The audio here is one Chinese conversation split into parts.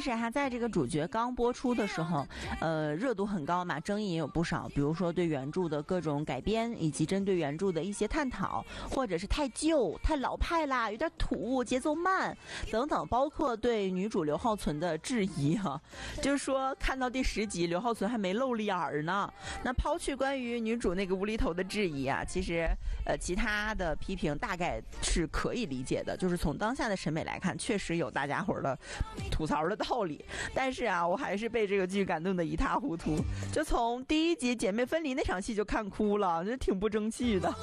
实在这个主角刚播出的时候，热度很高嘛，争议也有不少，比如说对原著的各种改编，以及针对原著的一些探讨，或者是太旧、太老派啦，有点土，节奏慢等等，包括对女主刘浩存的质疑就是说看到第10集刘浩存还没露脸呢。那抛去关于女主那个无厘头的质疑其实其他的批评大概是可以理解的，就是从当下的审美来看，确实有大家伙的吐槽的道理。但是我还是被这个剧感动得一塌糊涂，就从第1集姐妹分离那场戏就看哭了，这挺不争气的。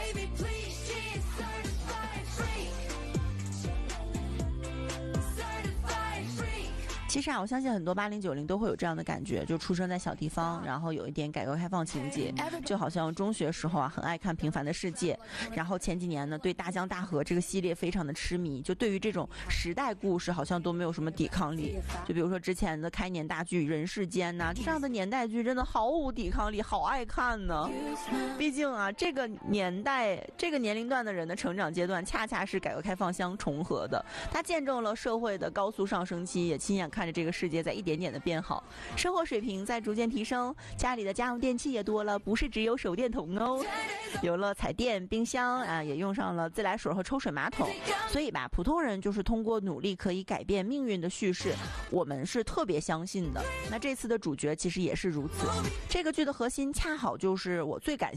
其实我相信很多80、90都会有这样的感觉，就出生在小地方，然后有一点改革开放情节，就好像中学时候很爱看《平凡的世界》，然后前几年呢对大江大河这个系列非常的痴迷，就对于这种时代故事好像都没有什么抵抗力。就比如说之前的开年大剧《人世间》这样的年代剧真的毫无抵抗力，好爱看呢。毕竟这个年代这个年龄段的人的成长阶段恰恰是改革开放相重合的，他见证了社会的高速上升期，也亲眼看着这个世界在一点点的变好，生活水平在逐渐提升，家里的家用电器也多了，不是只有手电筒有了彩电、冰箱也用上了自来水和抽水马桶。所以普通人就是通过努力可以改变命运的叙事，我们是特别相信的。那这次的主角其实也是如此，这个剧的核心恰好就是我最感